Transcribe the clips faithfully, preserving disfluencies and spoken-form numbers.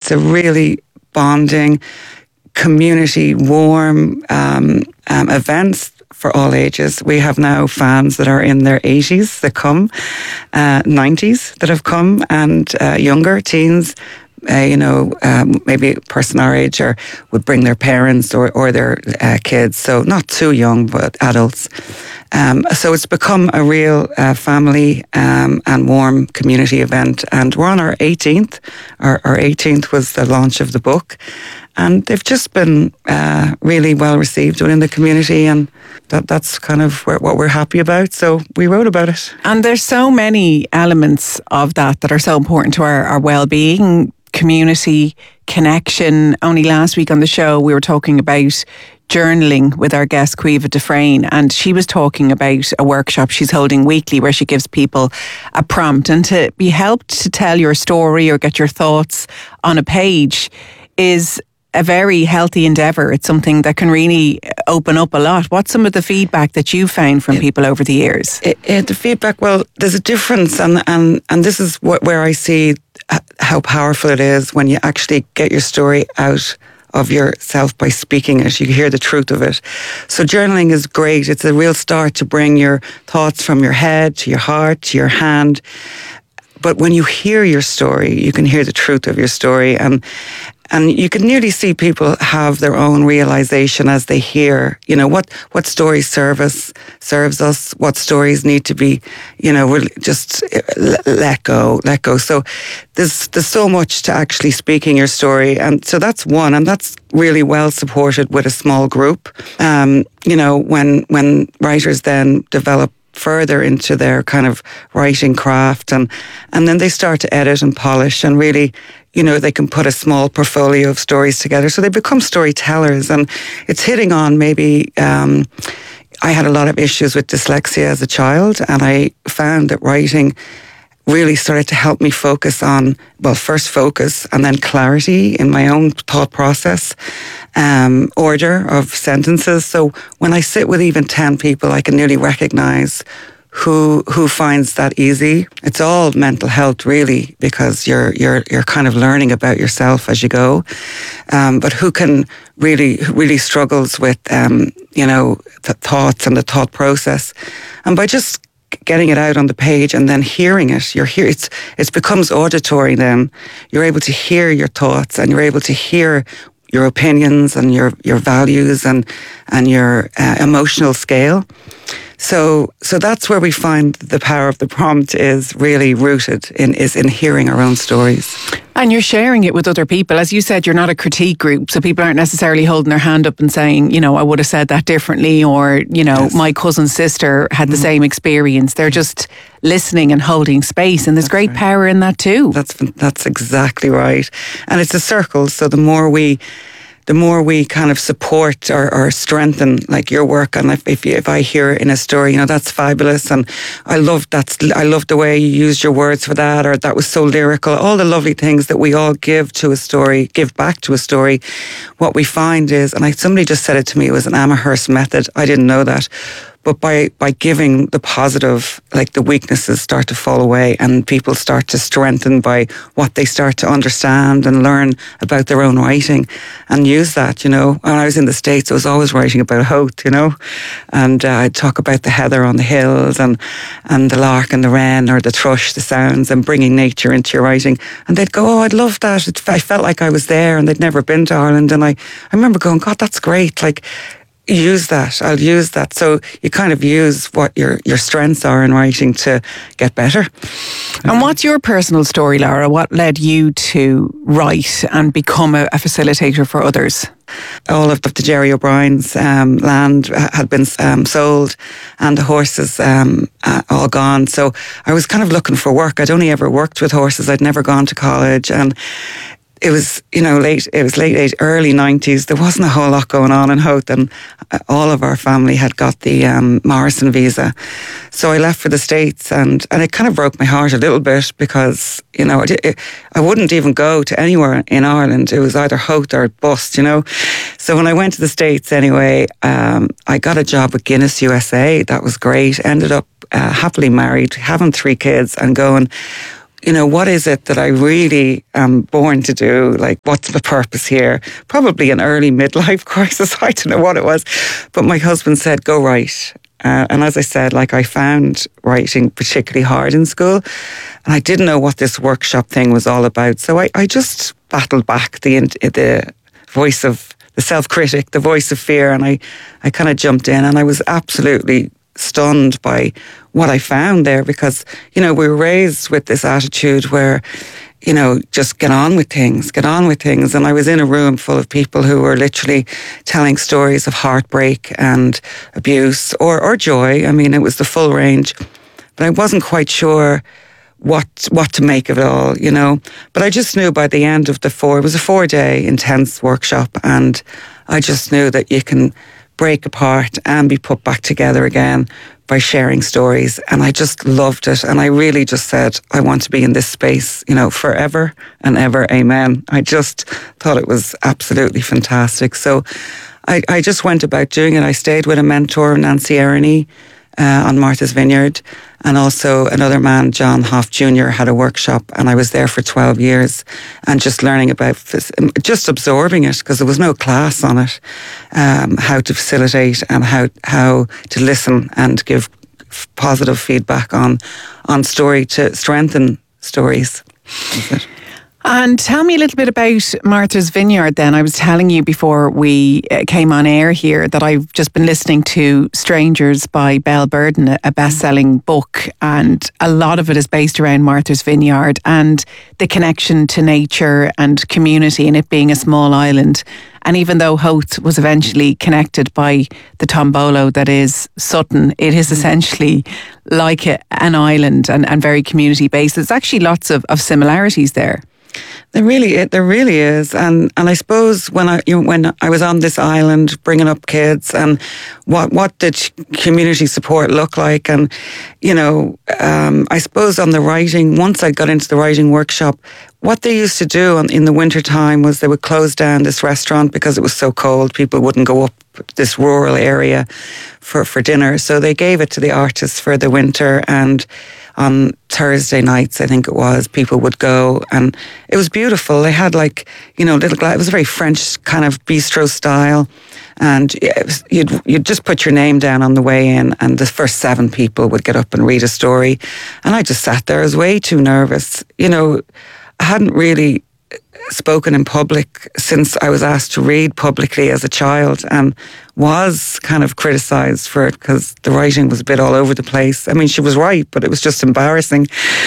it's a really bonding, community, warm um, um, events for all ages. We have now fans that are in their eighties that come, uh, nineties that have come, and uh, younger teens. Uh, you know, um, maybe a person our age or would bring their parents or, or their uh, kids. So not too young, but adults. Um, so it's become a real uh, family um, and warm community event. And we're on our eighteenth. Our, our eighteenth was the launch of the book. And they've just been uh, really well received within the community, and that, that's kind of where, what we're happy about. So we wrote about it. And there's so many elements of that that are so important to our, our well-being, community, connection. Only last week on the show, we were talking about journaling with our guest, Caoimhe Dufresne, and she was talking about a workshop she's holding weekly where she gives people a prompt, and to be helped to tell your story or get your thoughts on a page is a very healthy endeavour. It's something that can really open up a lot. What's some of the feedback that you've found from it, people over the years? It, it, the feedback, well, there's a difference, and, and, and this is what, where I see how powerful it is when you actually get your story out of yourself by speaking it. You hear the truth of it. So journaling is great. It's a real start to bring your thoughts from your head to your heart to your hand. But when you hear your story, you can hear the truth of your story, and And you can nearly see people have their own realization as they hear, you know, what, what stories serve us, serves us, what stories need to be, you know, really just let go, let go. So there's, there's so much to actually speaking your story. And so that's one, and that's really well supported with a small group. Um, you know, when, when writers then develop further into their kind of writing craft, and and then they start to edit and polish, and really, you know, they can put a small portfolio of stories together. So they become storytellers, and it's hitting on maybe, um, I had a lot of issues with dyslexia as a child, and I found that writing really started to help me focus on, well, first focus and then clarity in my own thought process, um, order of sentences. So when I sit with even ten people, I can nearly recognize who who finds that easy. It's all mental health, really, because you're you're you're kind of learning about yourself as you go. Um, but who can really who really struggles with um, you know, the thoughts and the thought process, and by just getting it out on the page and then hearing it, you're here. It's it becomes auditory. Then you're able to hear your thoughts, and you're able to hear your opinions and your your values and and your uh, emotional scale. So, so that's where we find the power of the prompt is really rooted in is in hearing our own stories. And you're sharing it with other people. As you said, you're not a critique group, so people aren't necessarily holding their hand up and saying, you know, I would have said that differently, or, you know, yes, my cousin's sister had the mm. same experience. They're just listening and holding space, and there's that's great right. power in that too. That's that's exactly right. And it's a circle, so the more we the more we kind of support or, or strengthen, like your work, and if if, you, if I hear in a story, you know, that's fabulous, and I love that's I love the way you used your words for that, or that was so lyrical. All the lovely things that we all give to a story, give back to a story. What we find is, and I, somebody just said it to me, it was an Amherst method. I didn't know that. But by, by giving the positive, like the weaknesses start to fall away, and people start to strengthen by what they start to understand and learn about their own writing and use that, you know. When I was in the States, I was always writing about Howth, you know, and uh, I'd talk about the heather on the hills and, and the lark and the wren, or the thrush, the sounds, and bringing nature into your writing. And they'd go, oh, I'd love that. It, I felt like I was there, and they'd never been to Ireland. And I, I remember going, God, that's great. Like, use that. I'll use that. So you kind of use what your, your strengths are in writing to get better. And what's your personal story, Laura? What led you to write and become a, a facilitator for others? All of the Jerry O'Brien's um, land had been um, sold, and the horses um, uh, all gone. So I was kind of looking for work. I'd only ever worked with horses. I'd never gone to college, and it was, you know, late, it was late, late early nineties. There wasn't a whole lot going on in Howth, and all of our family had got the um, Morrison visa. So I left for the States, and, and it kind of broke my heart a little bit, because, you know, it, it, I wouldn't even go to anywhere in Ireland. It was either Howth or bust, you know. So when I went to the States anyway, um, I got a job with Guinness U S A. That was great. Ended up uh, happily married, having three kids, and going, you know, what is it that I really am born to do? Like, what's my purpose here? Probably an early midlife crisis. I don't know what it was. But my husband said, go write. Uh, and as I said, like, I found writing particularly hard in school. And I didn't know what this workshop thing was all about. So I, I just battled back the the voice of the self-critic, the voice of fear. And I, I kind of jumped in, and I was absolutely stunned by what I found there, because, you know, we were raised with this attitude where, you know, just get on with things, get on with things. And I was in a room full of people who were literally telling stories of heartbreak and abuse or, or joy. I mean, it was the full range. But I wasn't quite sure what what to make of it all, you know. But I just knew by the end of the four, it was a four-day intense workshop, and I just knew that you can break apart and be put back together again by sharing stories. And I just loved it. And I really just said, I want to be in this space, you know, forever and ever. Amen. I just thought it was absolutely fantastic. So I, I just went about doing it. I stayed with a mentor, Nancy Ernie, uh, on Martha's Vineyard. And also another man, John Hoff Junior, had a workshop, and I was there for twelve years and just learning about, just absorbing it, because there was no class on it, um, how to facilitate and how how to listen and give positive feedback on, on story to strengthen stories. That's it. And tell me a little bit about Martha's Vineyard then. I was telling you before we came on air here that I've just been listening to Strangers by Belle Burden, a best-selling book, and a lot of it is based around Martha's Vineyard and the connection to nature and community, and it being a small island. And even though Howth was eventually connected by the Tombolo that is Sutton, it is essentially like a, an island and, and very community-based. There's actually lots of, of similarities there. There really, there really is, and and I suppose when I you know, when I was on this island bringing up kids, and what what did community support look like, and you know, um, I suppose on the writing, once I got into the writing workshop, what they used to do on, in the winter time was they would close down this restaurant because it was so cold. People wouldn't go up this rural area for for dinner, so they gave it to the artists for the winter. And on Thursday nights, I think it was, people would go, and it was beautiful. They had like, you know, little glass. It was a very French kind of bistro style, and it was, you'd you'd just put your name down on the way in, and the first seven people would get up and read a story, and I just sat there. I was way too nervous. You know, I hadn't really spoken in public since I was asked to read publicly as a child, and was kind of criticised for it because the writing was a bit all over the place. I mean, she was right, but it was just embarrassing,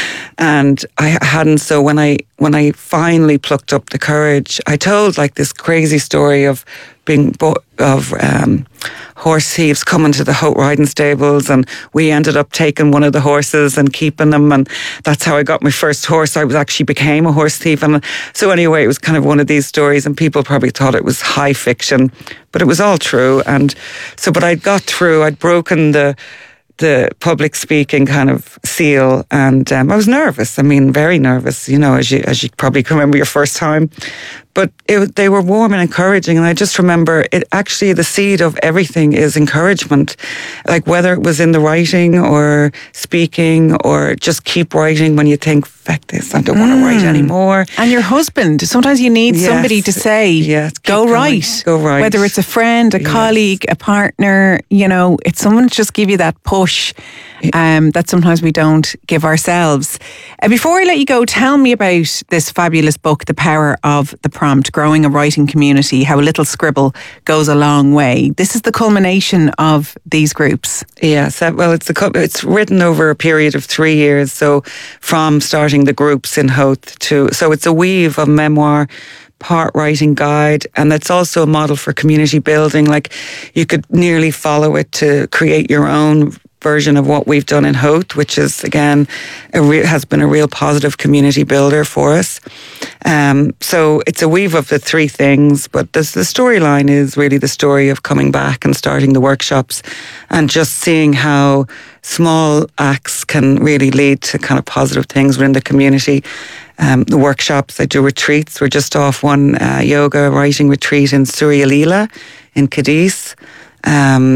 and I hadn't. So when I when I finally plucked up the courage, I told like this crazy story of being bo- of um, horse thieves coming to the Howth riding stables, and we ended up taking one of the horses and keeping them, and that's how I got my first horse. I was actually became a horse thief, and so anyway, it was kind of one of these stories, and people probably thought it was high fiction, but it was all true. And so, but I'd got through. I'd broken the the public speaking kind of seal, and um, I was nervous. I mean, very nervous. You know, as you as you probably can remember your first time. But it, they were warm and encouraging, and I just remember it. Actually, the seed of everything is encouragement. Like whether it was in the writing or speaking, or just keep writing when you think, "Feck this, I don't mm. want to write anymore." And your husband. Sometimes you need yes. somebody to say, yes, "Go going. right." Go right. Whether it's a friend, a yes. colleague, a partner. You know, it's someone to just give you that push. Um, that sometimes we don't give ourselves. Uh, before I let you go, tell me about this fabulous book, The Power of the Prompt, Growing a Writing Community, How a Little Scribble Goes a Long Way. This is the culmination of these groups. Yes, well, it's a, it's written over a period of three years. So from starting the groups in Howth to, so it's a weave of memoir, part writing guide, and it's also a model for community building. Like you could nearly follow it to create your own version of what we've done in Howth, which is again a re- has been a real positive community builder for us. Um, so it's a weave of the three things, but this, the storyline is really the story of coming back and starting the workshops, and just seeing how small acts can really lead to kind of positive things within the community. Um, the workshops, I do retreats. We're just off one uh, yoga writing retreat in Surya Leela in Cadiz. Um,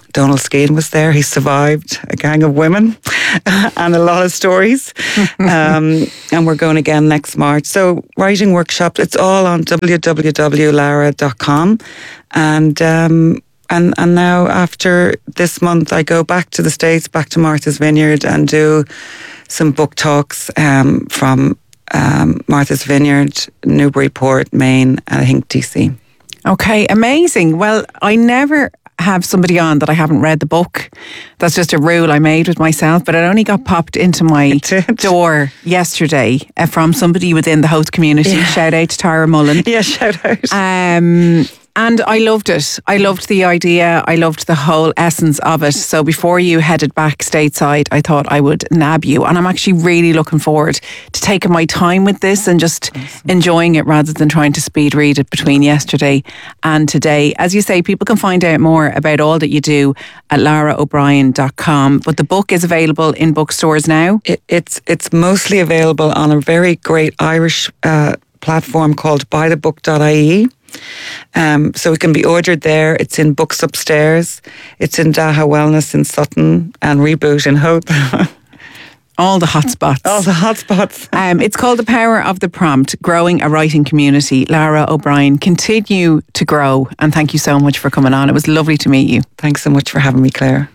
Donald Skeen was there. He survived a gang of women and a lot of stories. um, and we're going again next March. So writing workshops, it's all on w w w dot lara dot com. And um, and and now after this month, I go back to the States, back to Martha's Vineyard, and do some book talks um, from um, Martha's Vineyard, Newburyport, Maine, and I think D C. Okay, amazing. Well, I never have somebody on that I haven't read the book. That's just a rule I made with myself, but it only got popped into my door yesterday uh, from somebody within the Howth community. Yeah. Shout out to Tara Mullen. Yeah, shout out. Um, and I loved it. I loved the idea. I loved the whole essence of it. So before you headed back stateside, I thought I would nab you. And I'm actually really looking forward to taking my time with this and just awesome. enjoying it rather than trying to speed read it between yesterday and today. As you say, people can find out more about all that you do at lara o'brien dot com. But the book is available in bookstores now. It, it's it's mostly available on a very great Irish uh, platform called buy the book dot I E. Um, so it can be ordered there. It's in Books Upstairs. It's in Daha Wellness in Sutton and Reboot in Howth. All the hotspots. All the hotspots. Um, it's called The Power of the Prompt, Growing a Writing Community. Lara O'Brien, continue to grow. And thank you so much for coming on. It was lovely to meet you. Thanks so much for having me, Claire.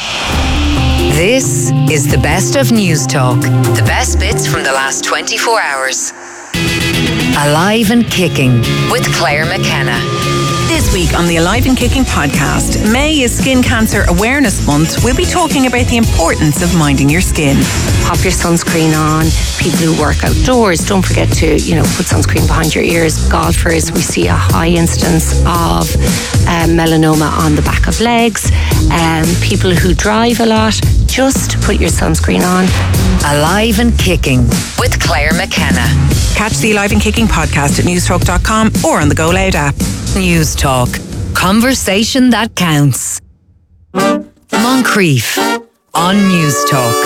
This is the best of News Talk. The best bits from the last twenty-four hours. Alive and Kicking with Claire McKenna. This week on the Alive and Kicking podcast, May is Skin Cancer Awareness Month. We'll be talking about the importance of minding your skin. Pop your sunscreen on. People who work outdoors, don't forget to, you know, put sunscreen behind your ears. Golfers, we see a high incidence of um, melanoma on the back of legs. Um, people who drive a lot, just put your sunscreen on. Alive and Kicking with Claire McKenna. Catch the Alive and Kicking podcast at newstalk dot com or on the Go Loud app. News Talk. Conversation that counts. Moncrief on News Talk.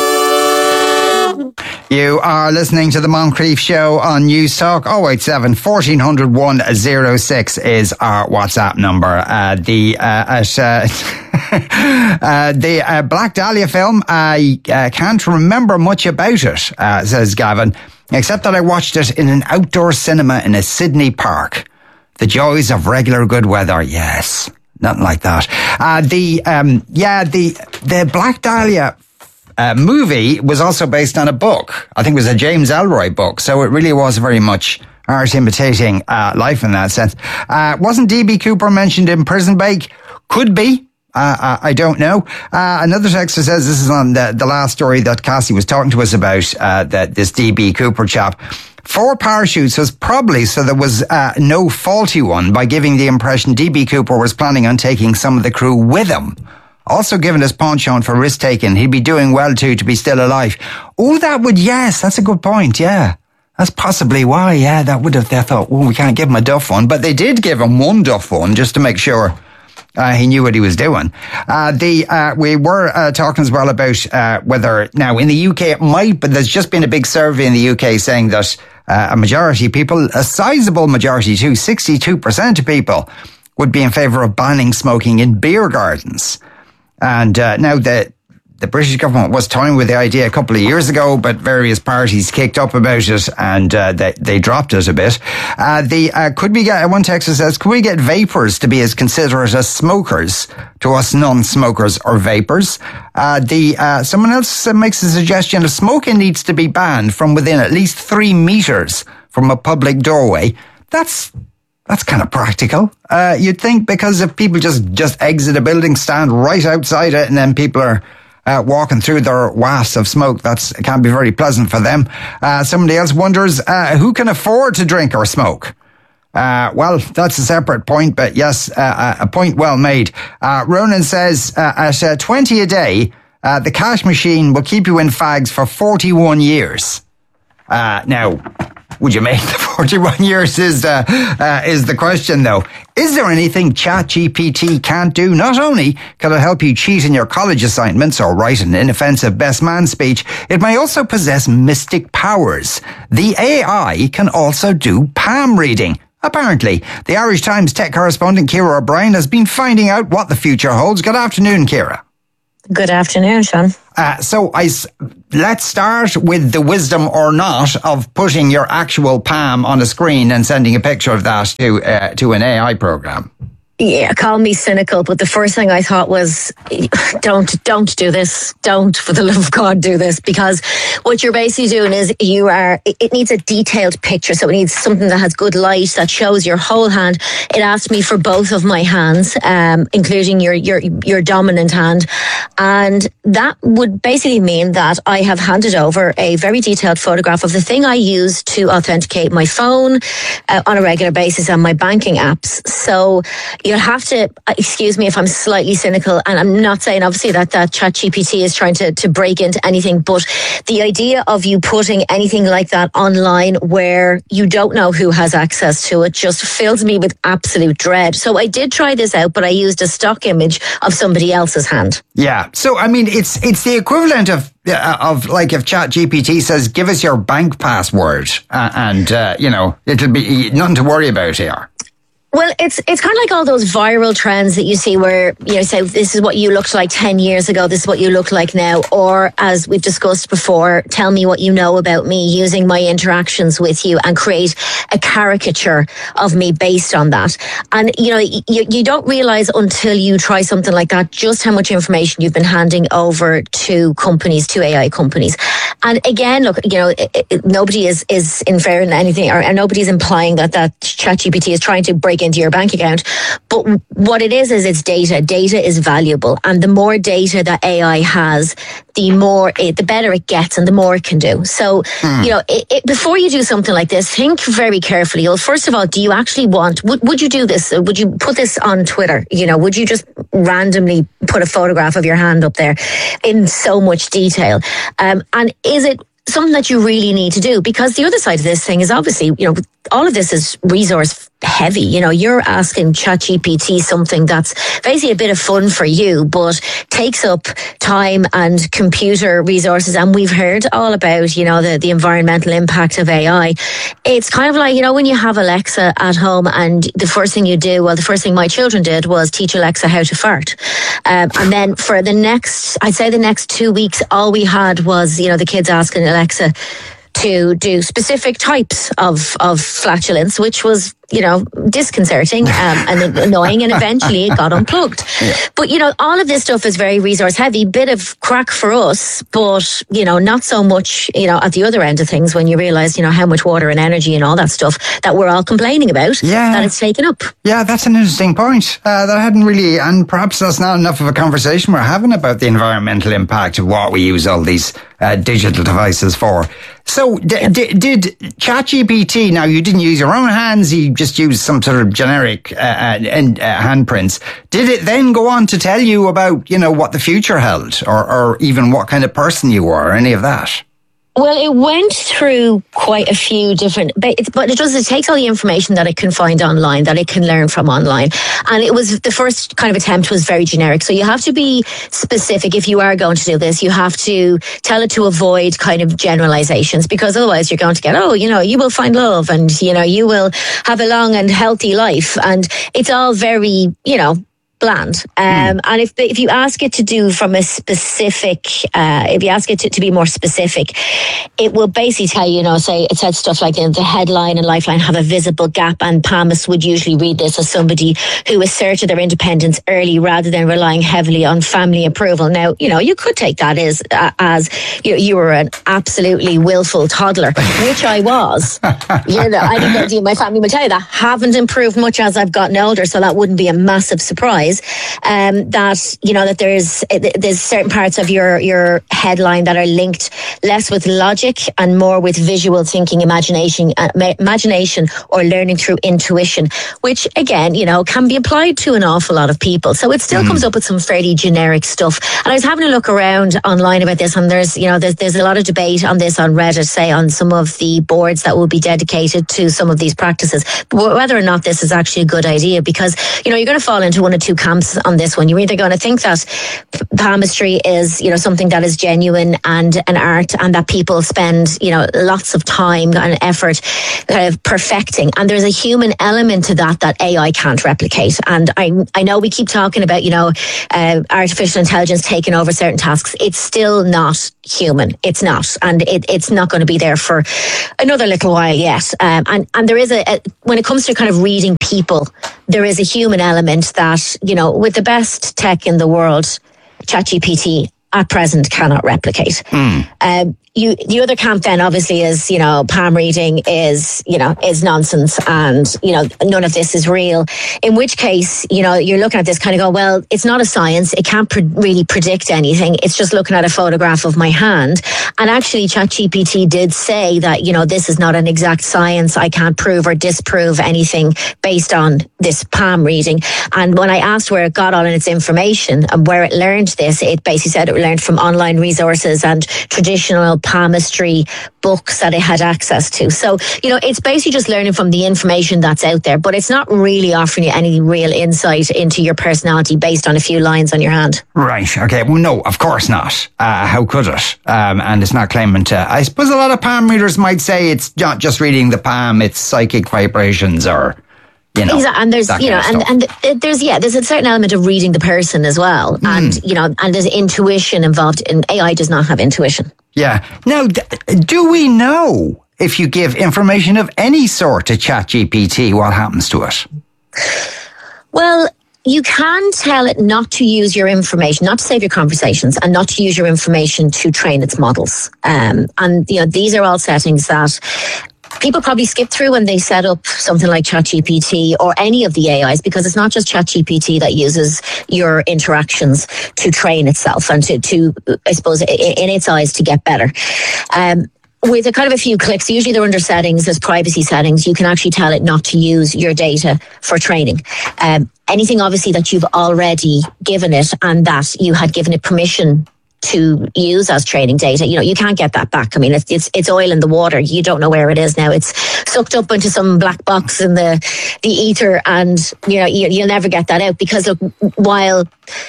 You are listening to the Moncrief Show on News Talk. oh eight seven, fourteen hundred, one oh six is our WhatsApp number. Uh, the uh, at, uh, uh, the uh, Black Dahlia film, I uh, can't remember much about it, uh, says Gavin, except that I watched it in an outdoor cinema in a Sydney park. The joys of regular good weather, yes. Nothing like that. Uh, the, um, yeah, the, the Black Dahlia uh, movie was also based on a book. I think it was a James Ellroy book. So it really was very much art imitating uh, life in that sense. Uh, wasn't D B Cooper mentioned in Prison Break? Could be. Uh, I don't know. Uh, another texter says this is on the, the last story that Cassie was talking to us about, uh, that this D B Cooper chap. Four parachutes was probably so there was uh, no faulty one, by giving the impression D B Cooper was planning on taking some of the crew with him. Also given his penchant for risk taking, he'd be doing well too to be still alive. Oh, that would, yes, that's a good point, yeah. That's possibly why, yeah, that would have, they thought, oh, we can't give him a duff one. But they did give him one duff one just to make sure Uh, he knew what he was doing. Uh, the, uh, we were, uh, talking as well about, uh, whether now in the U K it might, but there's just been a big survey in the U K saying that, uh, a majority of people, a sizable majority too, sixty-two percent of people would be in favour of banning smoking in beer gardens. And, uh, now the, the British government was toying with the idea a couple of years ago, but various parties kicked up about it and uh, they, they dropped it a bit. Uh, the uh, could we get, one texter says, could we get vapors to be as considerate as smokers to us non-smokers or vapors? Uh, the uh, someone else makes a suggestion of smoking needs to be banned from within at least three metres from a public doorway. That's That's kind of practical. Uh, you'd think, because if people just, just exit a building, stand right outside it, and then people are Uh, walking through their wafts of smoke, that's it can't be very pleasant for them. Uh, somebody else wonders uh, who can afford to drink or smoke. Uh, well, that's a separate point, but yes, uh, a point well made. Uh, Ronan says uh, at uh, twenty a day, uh, the cash machine will keep you in fags for forty-one years. Uh, now, would you make the forty-one years is uh, uh, is the question, though. Is there anything ChatGPT can't do? Not only can it help you cheat in your college assignments or write an inoffensive best man speech, it may also possess mystic powers. The A I can also do palm reading. apparently. The Irish Times tech correspondent Ciara O'Brien has been finding out what the future holds. Good afternoon, Ciara. Good afternoon, Sean. Uh, so I, let's start with the wisdom or not of putting your actual palm on a screen and sending a picture of that to uh, to an A I program. Yeah, call me cynical, but the first thing I thought was, don't, don't do this. Don't, for the love of God, do this. Because what you're basically doing is you are, it needs a detailed picture. So it needs something that has good light, that shows your whole hand. It asked me for both of my hands, um, including your, your, your dominant hand. And that would basically mean that I have handed over a very detailed photograph of the thing I use to authenticate my phone uh, on a regular basis and my banking apps. So you'll have to, excuse me if I'm slightly cynical, and I'm not saying obviously that, that ChatGPT is trying to, to break into anything, but the idea of you putting anything like that online where you don't know who has access to it just fills me with absolute dread. So I did try this out, but I used a stock image of somebody else's hand. Yeah. So, I mean, it's it's the equivalent of, uh, of like if ChatGPT says, give us your bank password, uh, and, uh, you know, it'll be nothing to worry about here. Well, it's it's kind of like all those viral trends that you see where, you know, say, this is what you looked like ten years ago, this is what you look like now. Or, as we've discussed before, tell me what you know about me, using my interactions with you, and create a caricature of me based on that. And, you know, you, you don't realize until you try something like that just how much information you've been handing over to companies, to A I companies. And again, look, you know, it, it, nobody is, is inferring anything, or, or nobody's implying that, that ChatGPT is trying to break into your bank account. But what it is, is it's data. Data is valuable. And the more data that A I has, the more it, the better it gets and the more it can do. So, mm. you know, it, it, before you do something like this, think very carefully. Well, first of all, do you actually want, would, would you do this? Would you put this on Twitter? You know, would you just randomly put a photograph of your hand up there in so much detail? Um, and is it something that you really need to do? Because the other side of this thing is obviously, you know, all of this is resource heavy. You know, you're asking ChatGPT something that's basically a bit of fun for you, but takes up time and computer resources. And we've heard all about, you know, the, the environmental impact of A I. It's kind of like, you know, when you have Alexa at home and the first thing you do, well, the first thing my children did was teach Alexa how to fart. Um, and then for the next, I'd say the next two weeks, all we had was, you know, the kids asking Alexa to do specific types of, of flatulence, which was, you know, disconcerting um, and annoying, and eventually it got unplugged. Yeah. But, you know, all of this stuff is very resource heavy, bit of crack for us, but, you know, not so much, you know, at the other end of things when you realise, you know, how much water and energy and all that stuff that we're all complaining about, yeah. that it's taken up. Yeah, that's an interesting point uh, that I hadn't really, and perhaps that's not enough of a conversation we're having about the environmental impact of what we use all these uh, digital devices for. So d- yeah. d- did ChatGPT, now you didn't use your own hands, you just used some sort of generic uh, uh, uh, handprints. Did it then go on to tell you about, you know, what the future held, or, or even what kind of person you were, or any of that? Well, it went through quite a few different, but it, but it does, it takes all the information that it can find online, that it can learn from online. And it was, the first kind of attempt was very generic. So you have to be specific if you are going to do this. You have to tell it to avoid kind of generalizations, because otherwise you're going to get, oh, you know, you will find love and, you know, you will have a long and healthy life. And it's all very, you know, bland. Um, mm. And if if you ask it to do from a specific, uh, if you ask it to, to be more specific, it will basically tell you, you know, say, it said stuff like, you know, the headline and Lifeline have a visible gap, and Palmas would usually read this as somebody who asserted their independence early rather than relying heavily on family approval. Now, you know, you could take that as, uh, as you, you were an absolutely willful toddler, which I was. You know, I think that my family would tell you that. Haven't improved much as I've gotten older, so that wouldn't be a massive surprise. Um, that, you know, that there's there's certain parts of your your headline that are linked less with logic and more with visual thinking, imagination, uh, imagination, or learning through intuition, which again, you know, can be applied to an awful lot of people. So it still mm. comes up with some fairly generic stuff. And I was having a look around online about this, and there's, you know, there's there's a lot of debate on this on Reddit, say on some of the boards that will be dedicated to some of these practices, but whether or not this is actually a good idea, because, you know, you're going to fall into one of two camps on this one. You're either going to think that palmistry is, you know, something that is genuine and an art, and that people spend, you know, lots of time and effort kind of perfecting. And there's a human element to that that A I can't replicate. And I I know we keep talking about, you know, uh, artificial intelligence taking over certain tasks. It's still not human. It's not. And it, it's not going to be there for another little while yet. Um, and, and there is a, a, when it comes to kind of reading people, there is a human element that, you know, with the best tech in the world, ChatGPT at present cannot replicate. Mm. Um, you, the other camp then obviously is, you know, palm reading is, you know, is nonsense, and, you know, none of this is real. In which case, you know, you're looking at this kind of go, well, it's not a science. It can't pre- really predict anything. It's just looking at a photograph of my hand. And actually ChatGPT did say that, you know, this is not an exact science. I can't prove or disprove anything based on this palm reading. And when I asked where it got all its information and where it learned this, it basically said it learned from online resources and traditional palmistry books that it had access to. So, you know, it's basically just learning from the information that's out there, but it's not really offering you any real insight into your personality based on a few lines on your hand. Right. Okay. Well, no, of course not. Uh, how could it? Um, and it's not claiming to. I suppose a lot of palm readers might say it's not just reading the palm, it's psychic vibrations or, you know, exactly. And there's, you know, and, and there's, yeah, there's a certain element of reading the person as well. Mm. And, you know, and there's intuition involved, and A I does not have intuition. Yeah. Now, do we know if you give information of any sort to ChatGPT, what happens to it? Well, you can tell it not to use your information, not to save your conversations, and not to use your information to train its models. Um, and, you know, these are all settings that people probably skip through when they set up something like ChatGPT or any of the A Is, because it's not just ChatGPT that uses your interactions to train itself and to, to I suppose, in its eyes, to get better. Um, with a kind of a few clicks, usually they're under settings, there's privacy settings, you can actually tell it not to use your data for training. Um, anything obviously that you've already given it and that you had given it permission to use as training data, you know, you can't get that back. I mean, it's it's it's oil in the water. You don't know where it is now. It's sucked up into some black box in the the ether, and you know you, you'll never get that out, because look, while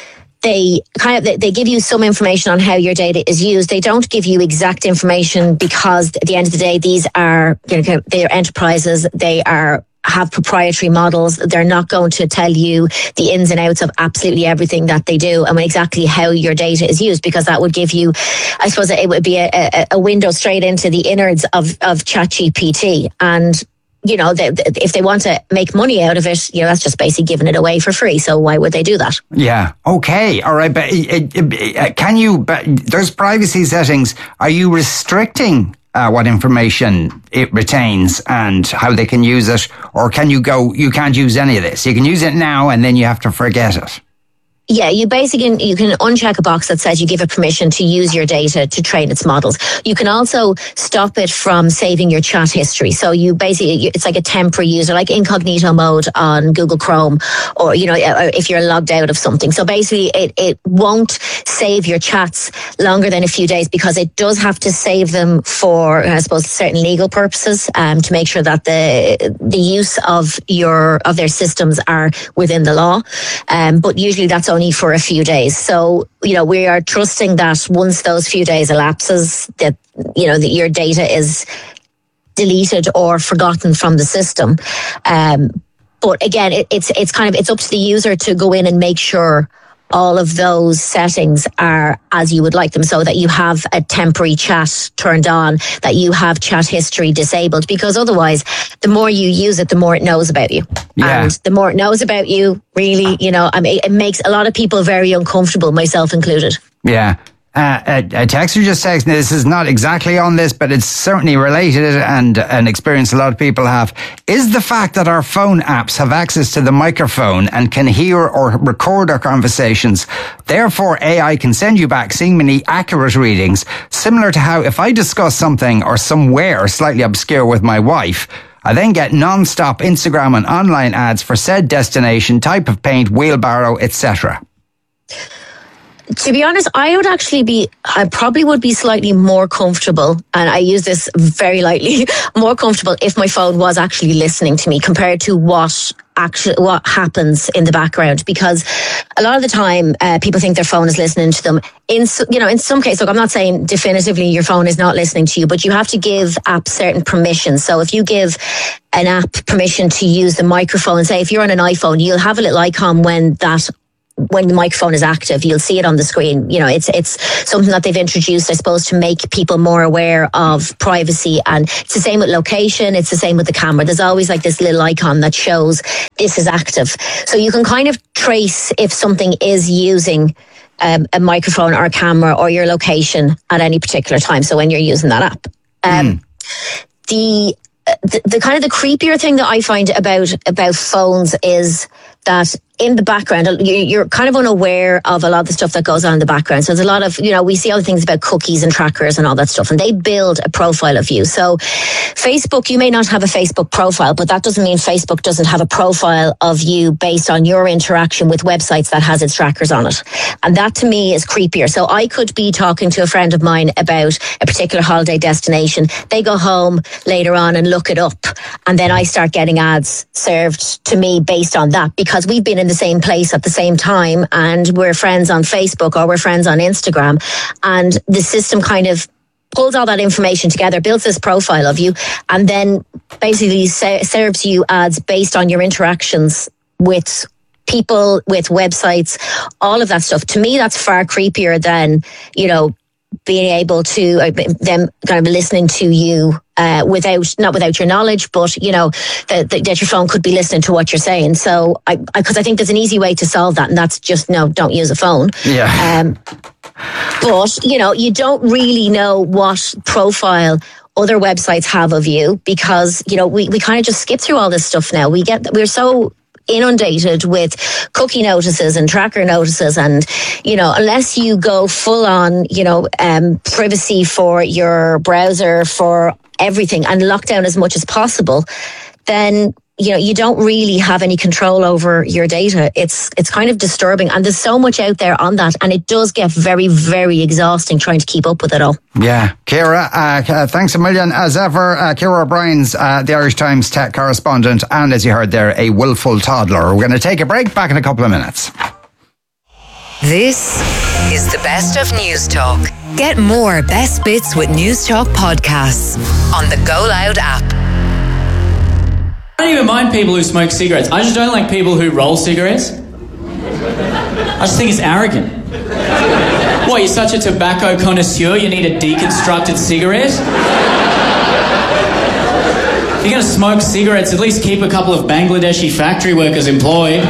they kind of they, they give you some information on how your data is used, they don't give you exact information, because at the end of the day, these are, you know, they're enterprises. They are have proprietary models. They're not going to tell you the ins and outs of absolutely everything that they do and exactly how your data is used, because that would give you, I suppose it would be a, a, a window straight into the innards of, of ChatGPT. And, you know, they, if they want to make money out of it, you know, that's just basically giving it away for free. So why would they do that? Yeah. Okay. All right. But it, it, it, can you, but there's privacy settings. Are you restricting Uh, what information it retains and how they can use it? Or can you go, you can't use any of this? You can use it now and then you have to forget it. Yeah, you basically, you can uncheck a box that says you give it permission to use your data to train its models. You can also stop it from saving your chat history. So you basically, it's like a temporary user, like incognito mode on Google Chrome, or, you know, if you're logged out of something. So basically it, it won't save your chats longer than a few days, because it does have to save them for, I suppose, certain legal purposes, um, to make sure that the the use of your, of their systems are within the law. Um, but usually that's only for a few days. So, you know, we are trusting that once those few days elapses, that, you know, that your data is deleted or forgotten from the system. Um, but again, it, it's it's kind of, it's up to the user to go in and make sure all of those settings are as you would like them, so that you have a temporary chat turned on, that you have chat history disabled, because otherwise the more you use it, the more it knows about you. Yeah. And the more it knows about you, really, you know, I mean, it makes a lot of people very uncomfortable, myself included. Yeah. Uh, a, a texter just texted, this is not exactly on this, but it's certainly related, and an experience a lot of people have, is the fact that our phone apps have access to the microphone and can hear or record our conversations. Therefore, A I can send you back seemingly accurate readings, similar to how if I discuss something or somewhere slightly obscure with my wife, I then get non-stop Instagram and online ads for said destination, type of paint, wheelbarrow, et cetera. To be honest, I would actually be, I probably would be slightly more comfortable, and I use this very lightly, more comfortable if my phone was actually listening to me, compared to what actually what happens in the background, because a lot of the time uh, people think their phone is listening to them. In you know, in some cases, look, I'm not saying definitively your phone is not listening to you, but you have to give apps certain permissions. So if you give an app permission to use the microphone, say if you're on an iPhone, you'll have a little icon when that. when the microphone is active, you'll see it on the screen. You know, it's it's something that they've introduced, I suppose, to make people more aware of privacy. And it's the same with location. It's the same with the camera. There's always like this little icon that shows this is active. So you can kind of trace if something is using um, a microphone or a camera or your location at any particular time. So when you're using that app. Um, mm. The The, the kind of the creepier thing that I find about about phones is that in the background, you're kind of unaware of a lot of the stuff that goes on in the background. So there's a lot of, you know, we see other things about cookies and trackers and all that stuff, and they build a profile of you. So Facebook, you may not have a Facebook profile, but that doesn't mean Facebook doesn't have a profile of you based on your interaction with websites that has its trackers on it. And that to me is creepier. So I could be talking to a friend of mine about a particular holiday destination. They go home later on and look it up. And then I start getting ads served to me based on that, because we've been in the same place at the same time and we're friends on Facebook or we're friends on Instagram, and the system kind of pulls all that information together, builds this profile of you, and then basically serves you ads based on your interactions with people, with websites, all of that stuff. To me, that's far creepier than, you know, being able to, uh, them kind of listening to you uh, without, not without your knowledge, but, you know, that, that your phone could be listening to what you're saying. So, I, because I, I think there's an easy way to solve that, and that's just, no, don't use a phone. Yeah. Um, but, you know, you don't really know what profile other websites have of you, because, you know, we, we kind of just skip through all this stuff now. We get, we're so inundated with cookie notices and tracker notices, and, you know, unless you go full on, you know, um, privacy for your browser, for everything, and lock down as much as possible, then, you know, you don't really have any control over your data. It's it's kind of disturbing, and there's so much out there on that, and it does get very, very exhausting trying to keep up with it all. Yeah, Ciara, uh, thanks a million as ever. Uh, Ciara O'Brien's uh, the Irish Times tech correspondent, and as you heard there, a willful toddler. We're going to take a break, back in a couple of minutes. This is the best of News Talk. Get more best bits with News Talk podcasts on the Go Loud app. I don't even mind people who smoke cigarettes. I just don't like people who roll cigarettes. I just think it's arrogant. What, you're such a tobacco connoisseur, you need a deconstructed cigarette? If you're going to smoke cigarettes, at least keep a couple of Bangladeshi factory workers employed.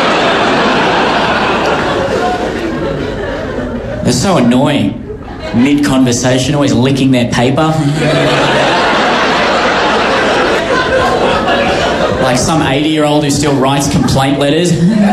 They're so annoying. Mid-conversation, always licking their paper. Like some eighty-year-old who still writes complaint letters.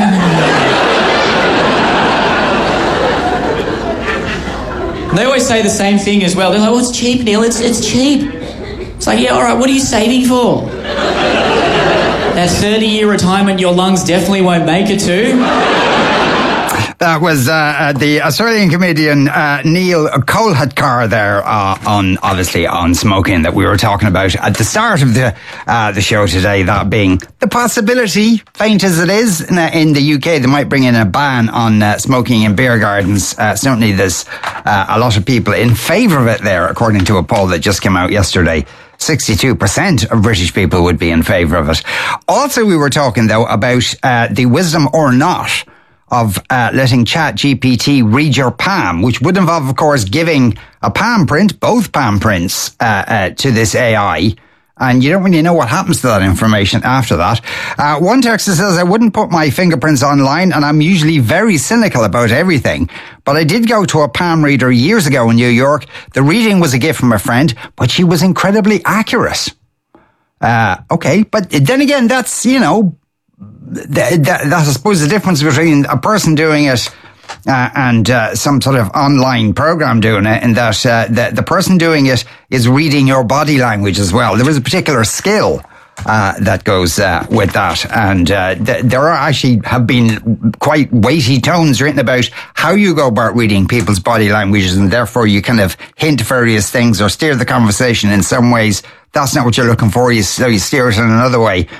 They always say the same thing as well. They're like, oh, it's cheap, Neil, it's, it's cheap. It's like, yeah, all right, what are you saving for? That thirty-year retirement your lungs definitely won't make it to. That was uh, the Australian comedian uh, Neil Kolhatkar there uh, on, obviously, on smoking that we were talking about at the start of the uh, the show today. That being the possibility, faint as it is, in, uh, in the U K, they might bring in a ban on uh, smoking in beer gardens. Uh, certainly, there's uh, a lot of people in favour of it there, according to a poll that just came out yesterday. sixty-two percent of British people would be in favour of it. Also, we were talking, though, about uh, the wisdom or not of uh, letting ChatGPT read your palm, which would involve, of course, giving a palm print, both palm prints, uh, uh, to this A I. And you don't really know what happens to that information after that. Uh, one texter says, I wouldn't put my fingerprints online, and I'm usually very cynical about everything. But I did go to a palm reader years ago in New York. The reading was a gift from a friend, but she was incredibly accurate. Uh, okay, but then again, that's, you know, That, that, that's, I suppose, the difference between a person doing it uh, and uh, some sort of online program doing it, in that uh, the, the person doing it is reading your body language as well. There is a particular skill uh, that goes uh, with that, and uh, th- there are actually have been quite weighty tones written about how you go about reading people's body languages, and therefore you kind of hint various things or steer the conversation in some ways. That's not what you're looking for, you, so you steer it in another way.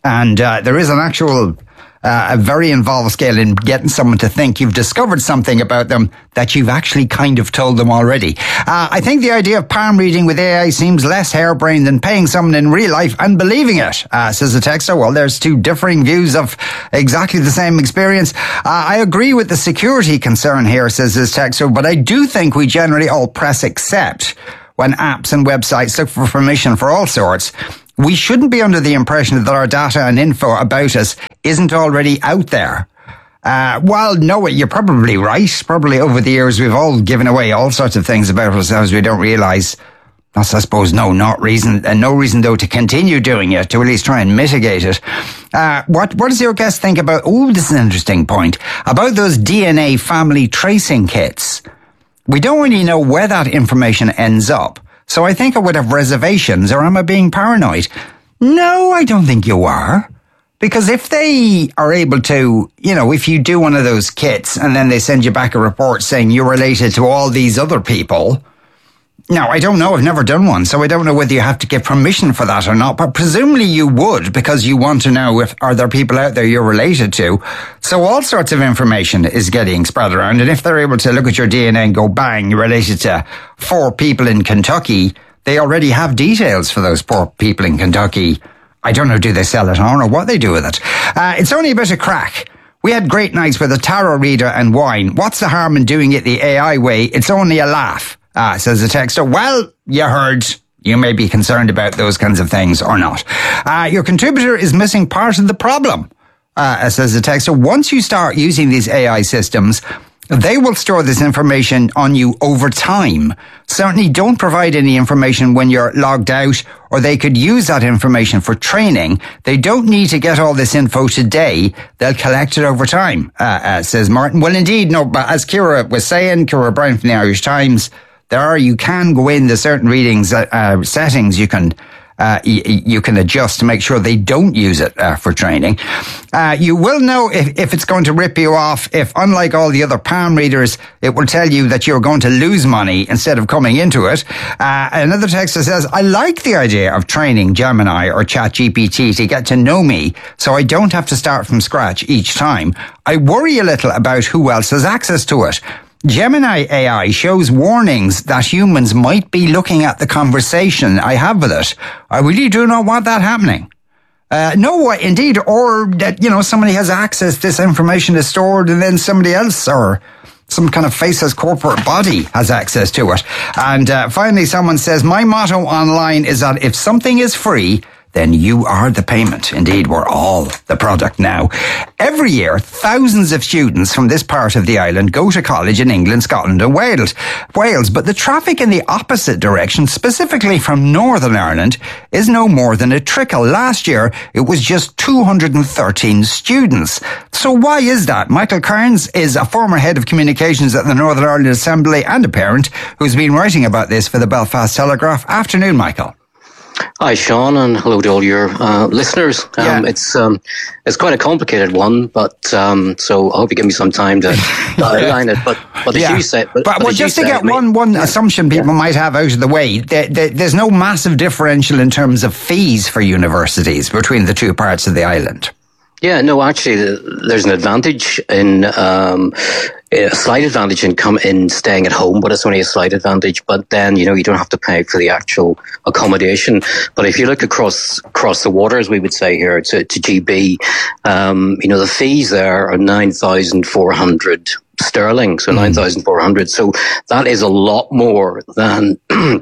And uh, there is an actual, uh, a very involved skill in getting someone to think you've discovered something about them that you've actually kind of told them already. Uh, I think the idea of palm reading with A I seems less harebrained than paying someone in real life and believing it, uh, says the texter. Well, there's two differing views of exactly the same experience. Uh, I agree with the security concern here, says this texter, but I do think we generally all press accept when apps and websites look for permission for all sorts. We shouldn't be under the impression that our data and info about us isn't already out there. Uh, well, no, you're probably right. Probably over the years, we've all given away all sorts of things about ourselves we don't realise. That's, I suppose, no, not reason, and no reason, though, to continue doing it, to at least try and mitigate it. Uh, what, what does your guest think about, oh, this is an interesting point, about those D N A family tracing kits? We don't really know where that information ends up. So I think I would have reservations, or am I being paranoid? No, I don't think you are. Because if they are able to, you know, if you do one of those kits and then they send you back a report saying you're related to all these other people. Now, I don't know. I've never done one, so I don't know whether you have to get permission for that or not. But presumably you would, because you want to know if are there people out there you're related to. So all sorts of information is getting spread around. And if they're able to look at your D N A and go, bang, you're related to four people in Kentucky, they already have details for those poor people in Kentucky. I don't know, do they sell it on or what they do with it? Uh, it's only a bit of crack. We had great nights with a tarot reader and wine. What's the harm in doing it the A I way? It's only a laugh. Ah, says the texter. Well, you heard. You may be concerned about those kinds of things or not. Uh, your contributor is missing part of the problem, uh, says the texter. Once you start using these A I systems, they will store this information on you over time. Certainly don't provide any information when you're logged out, or they could use that information for training. They don't need to get all this info today. They'll collect it over time, uh, uh, says Martin. Well, indeed, no, but as Ciara was saying, Ciara Bryan from the Irish Times, there are, you can go in the certain readings, uh, uh, settings you can, uh, y- you can adjust to make sure they don't use it, uh, for training. Uh, you will know if, if it's going to rip you off, if unlike all the other palm readers, it will tell you that you're going to lose money instead of coming into it. Uh, another texter says, I like the idea of training Gemini or ChatGPT to get to know me so I don't have to start from scratch each time. I worry a little about who else has access to it. Gemini A I shows warnings that humans might be looking at the conversation I have with it. I really do not want that happening. Uh, no, indeed, or that, you know, somebody has access, this information is stored and then somebody else or some kind of faceless corporate body has access to it. And uh, finally, someone says, my motto online is that if something is free, then you are the payment. Indeed, we're all the product now. Every year, thousands of students from this part of the island go to college in England, Scotland and Wales. Wales, but the traffic in the opposite direction, specifically from Northern Ireland, is no more than a trickle. Last year, it was just two hundred thirteen students. So why is that? Michael Kearns is a former head of communications at the Northern Ireland Assembly and a parent who's been writing about this for the Belfast Telegraph. Afternoon, Michael. Hi, Sean, and hello to all your uh, listeners. Um, yeah. It's um, it's quite a complicated one, but um, so I hope you give me some time to outline it. But but as yeah. you said, but, but, but well, just to said, get I mean, one one yeah. assumption people yeah. might have out of the way, there, there, there's no massive differential in terms of fees for universities between the two parts of the island. Yeah, no, actually, there's an advantage in um, a slight advantage in come in staying at home, but it's only a slight advantage. But then, you know, you don't have to pay for the actual accommodation. But if you look across across the water, as we would say here, to, to G B, um, you know, the fees there are nine thousand four hundred sterling, so mm. nine thousand four hundred. So that is a lot more than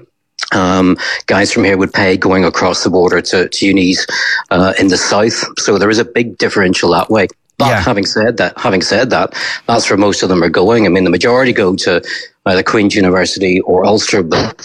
Um, guys from here would pay going across the border to, to unis uh, in the south. So there is a big differential that way. But yeah. having said that, having said that, that's where most of them are going. I mean, the majority go to either Queen's University or Ulster, but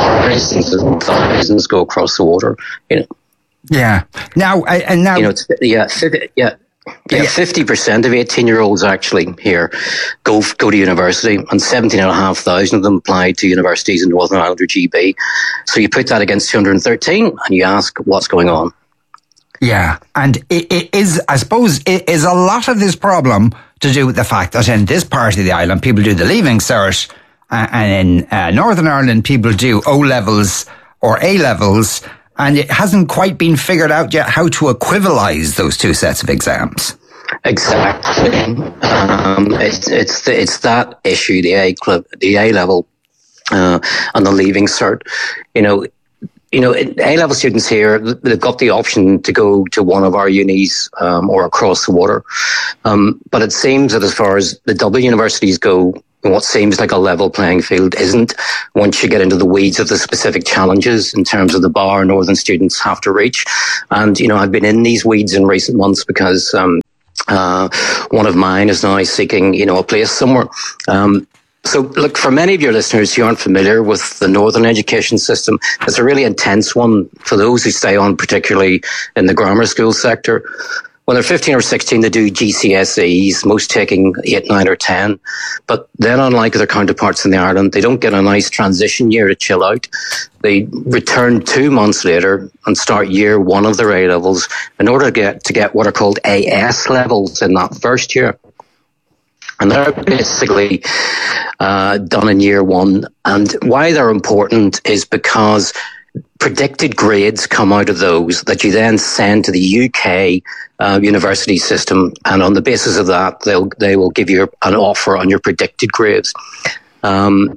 thousands go across the water. You know. Yeah. Now, and now, you know, it's, yeah, yeah. Yeah, fifty percent of eighteen-year-olds actually here go go to university, and seventeen and a half thousand of them apply to universities in Northern Ireland or G B. So you put that against two hundred thirteen, and you ask what's going on. Yeah, and it, it is, I suppose, it is a lot of this problem to do with the fact that in this part of the island, people do the Leaving Cert, uh, and in uh, Northern Ireland, people do O-levels or A-levels. and it hasn't quite been figured out yet how to equivalize those two sets of exams. Exactly. Um, it's it's the, it's that issue, the A club, the A level, uh, and the leaving cert. You know, you know, A level students here, they've got the option to go to one of our unis um, or across the water. Um, but it seems that as far as the Dublin universities go, what seems like a level playing field isn't once you get into the weeds of the specific challenges in terms of the bar Northern students have to reach. And, you know, I've been in these weeds in recent months because um, uh, one of mine is now seeking, you know, a place somewhere. Um, So, look, for many of your listeners who aren't familiar with the Northern education system, it's a really intense one for those who stay on, particularly in the grammar school sector. When they're fifteen or sixteen, they do G C S Es, most taking eight, nine or ten. But then, unlike their counterparts in the Ireland, they don't get a nice transition year to chill out. They return two months later and start year one of their A-levels in order to get, to get what are called A S levels in that first year. And they're basically uh, done in year one. And why they're important is because predicted grades come out of those that you then send to the U K uh, university system. And on the basis of that, they'll, they will give you an offer on your predicted grades. Um,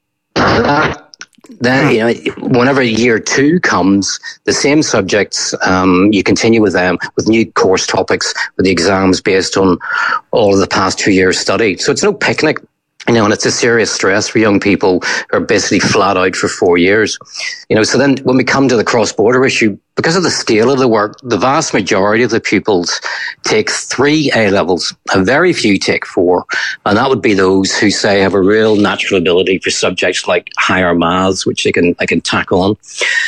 that, Then, you know, whenever year two comes, the same subjects, um, you continue with them with new course topics, with the exams based on all of the past two years' study. So it's no picnic, you know, and it's a serious stress for young people who are basically flat out for four years. You know, so then when we come to the cross-border issue, because of the scale of the work, the vast majority of the pupils take three A-levels. A very few take four. And that would be those who, say, have a real natural ability for subjects like higher maths, which they can, they can tackle on.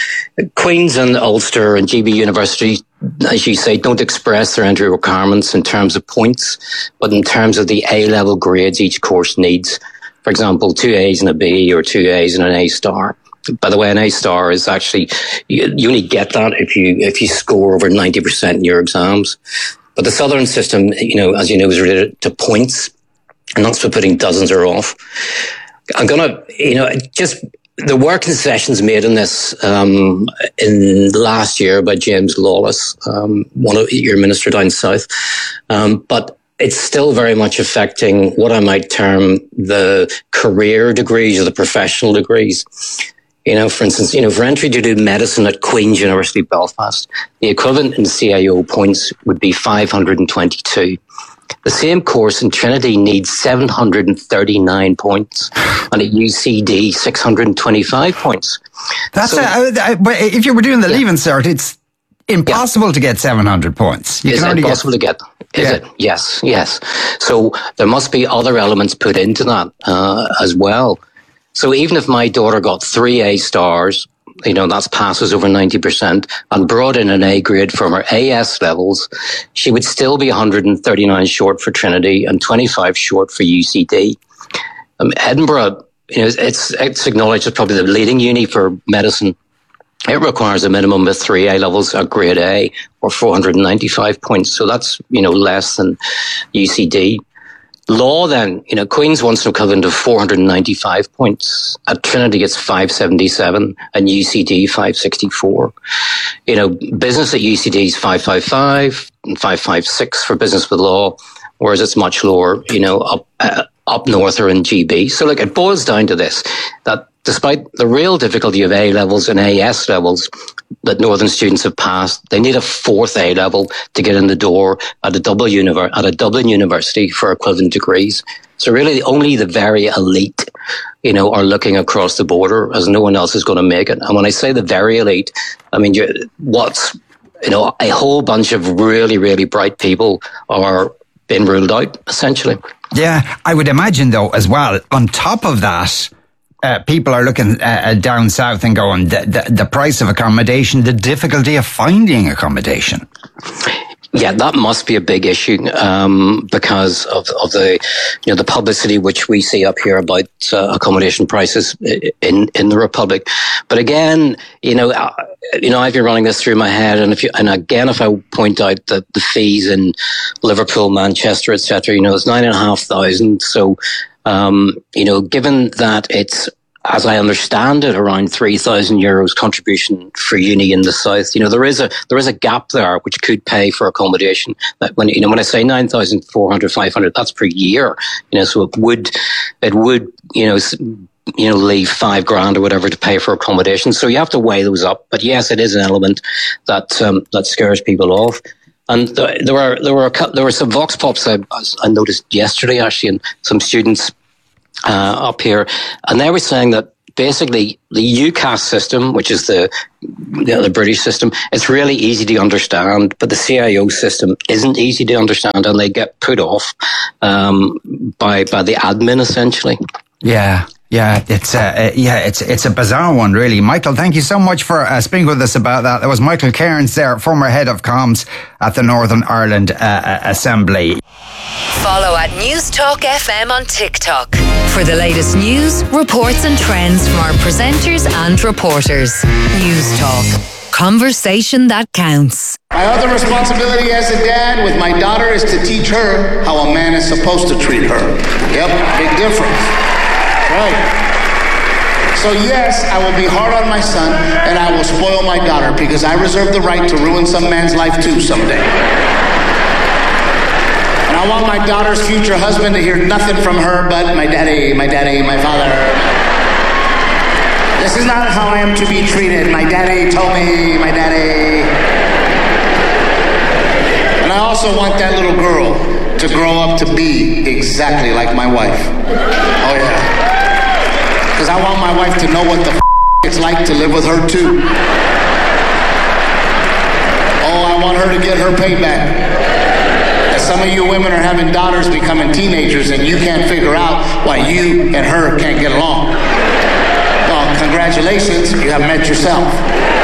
Queen's and Ulster and G B University, as you say, don't express their entry requirements in terms of points, but in terms of the A-level grades each course needs. For example, two A's and a B, or two A's and an A star. By the way, an A star is actually, you, you only get that if you, if you score over ninety percent in your exams. But the Southern system, you know, as you know, is related to points, and that's for putting dozens or off. I'm going to, you know, just the working sessions made in this, um, in last year by James Lawless, um, one of your minister down south. Um, but it's still very much affecting what I might term the career degrees or the professional degrees. You know, for instance, you know, for entry to do medicine at Queen's University Belfast, the equivalent in C I O points would be five hundred twenty-two. The same course in Trinity needs seven hundred thirty-nine points, and at U C D, six hundred twenty-five points. That's so, a, I, but if you were doing the yeah. Leaving Cert, it's impossible yeah. to get seven hundred points. You Is can it impossible get, to get? Is yeah. it? Yes, yes. So there must be other elements put into that uh, as well. So even if my daughter got three A stars, you know, that's passes over ninety percent, and brought in an A grade from her A S levels, she would still be one hundred thirty-nine short for Trinity and twenty-five short for U C D. Um, Edinburgh, you know, it's, it's acknowledged as probably the leading uni for medicine. It requires a minimum of three A levels at grade A, or four hundred ninety-five points. So that's, you know, less than U C D. Law then, you know, Queen's wants an equivalent of four hundred ninety-five points. At Trinity, it's five seventy-seven, and U C D five sixty-four. You know, business at U C D is five fifty-five and five fifty-six for business with law, whereas it's much lower, you know, up uh, up north or in G B. So, look, it boils down to this, that despite the real difficulty of A levels and A S levels that Northern students have passed, they need a fourth A level to get in the door at a Dublin, univer- at a Dublin university for equivalent degrees. So really only the very elite, you know, are looking across the border, as no one else is going to make it. And when I say the very elite, I mean, you're, what's, you know, a whole bunch of really, really bright people are being ruled out, essentially. Yeah, I would imagine, though, as well, on top of that, Uh, people are looking uh, down south and going, the, the, the price of accommodation, the difficulty of finding accommodation. Yeah, that must be a big issue um, because of, of the, you know, the publicity which we see up here about uh, accommodation prices in in the Republic. But again, you know, uh, you know, I've been running this through my head, and if you, and again, if I point out that the fees in Liverpool, Manchester, et cetera, you know, it's nine and a half thousand. So, um, you know, given that it's as I understand it, around three thousand euros contribution for uni in the south. You know, there is a there is a gap there which could pay for accommodation. But when you know when I say nine thousand four hundred, five hundred, that's per year. You know, so it would it would you know. you know, leave five grand or whatever to pay for accommodation. So you have to weigh those up. But yes, it is an element that um, that scares people off. And th- there were there were a, there were some vox pops I, I noticed yesterday actually, and some students uh, up here, and they were saying that basically the UCAS system, which is the you know, the British system, it's really easy to understand, but the C I O system isn't easy to understand, and they get put off um, by by the admin essentially. Yeah. Yeah, it's uh, yeah, it's it's a bizarre one, really. Michael, thank you so much for uh, speaking with us about that. That was Michael Cairns there, former head of comms at the Northern Ireland uh, Assembly. Follow at News Talk F M on TikTok for the latest news, reports and trends from our presenters and reporters. News Talk. Conversation that counts. My other responsibility as a dad with my daughter is to teach her how a man is supposed to treat her. Yep, big difference. Right. So yes, I will be hard on my son and I will spoil my daughter because I reserve the right to ruin some man's life too someday. And I want my daughter's future husband to hear nothing from her but my daddy, my daddy, my father. This is not how I am to be treated. My daddy told me, my daddy. And I also want that little girl to grow up to be exactly like my wife. Oh yeah. Because I want my wife to know what the f*** it's like to live with her too. Oh, I want her to get her payback. As some of you women are having daughters becoming teenagers and you can't figure out why you and her can't get along. Well, congratulations, you have met yourself.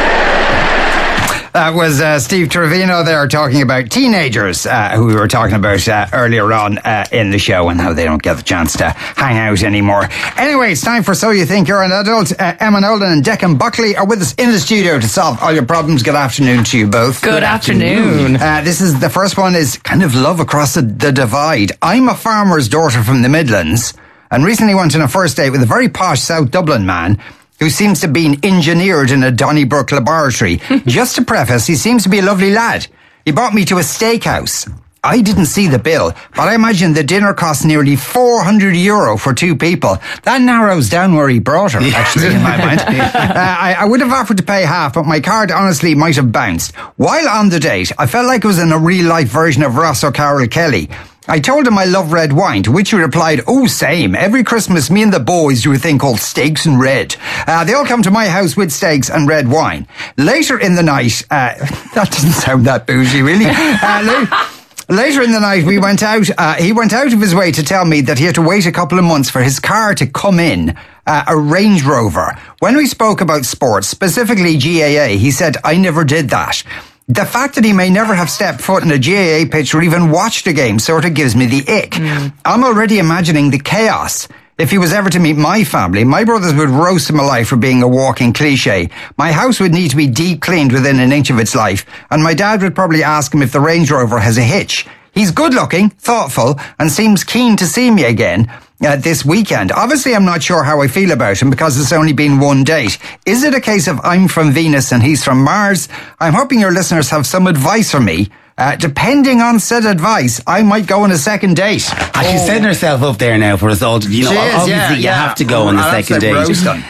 That was uh, Steve Trevino there talking about teenagers uh, who we were talking about uh, earlier on uh, in the show and how they don't get the chance to hang out anymore. Anyway, it's time for So You Think You're an Adult. Uh, Emma Nolan and Declan Buckley are with us in the studio to solve all your problems. Good afternoon to you both. Good, Good afternoon. afternoon. Uh, this is the first one is kind of love across the, the divide. I'm a farmer's daughter from the Midlands and recently went on a first date with a very posh South Dublin man who seems to have been engineered in a Donnybrook laboratory. Just to preface, he seems to be a lovely lad. He brought me to a steakhouse. I didn't see the bill, but I imagine the dinner cost nearly four hundred euro for two people. That narrows down where he brought her, actually, in my mind. Uh, I, I would have offered to pay half, but my card honestly might have bounced. While on the date, I felt like it was in a real-life version of Ross O'Carroll Kelly. I told him I love red wine, to which he replied, oh, same. Every Christmas, me and the boys do a thing called steaks and red. Uh, they all come to my house with steaks and red wine. Later in the night, uh, that doesn't sound that bougie, really. Uh, la- later in the night, we went out, uh, he went out of his way to tell me that he had to wait a couple of months for his car to come in. Uh, a Range Rover. When we spoke about sports, specifically G A A, he said, I never did that. The fact that he may never have stepped foot in a G A A pitch or even watched a game sort of gives me the ick. Mm. I'm already imagining the chaos. If he was ever to meet my family, my brothers would roast him alive for being a walking cliche. My house would need to be deep cleaned within an inch of its life, and my dad would probably ask him if the Range Rover has a hitch. He's good looking, thoughtful, and seems keen to see me again. Uh, this weekend. Obviously, I'm not sure how I feel about him because it's only been one date. Is it a case of I'm from Venus and he's from Mars? I'm hoping your listeners have some advice for me. Uh, depending on said advice, I might go on a second date. Oh. She's setting herself up there now for us all. To, you know, she is, obviously yeah, you yeah. have to go on the I'll second date. Roast um,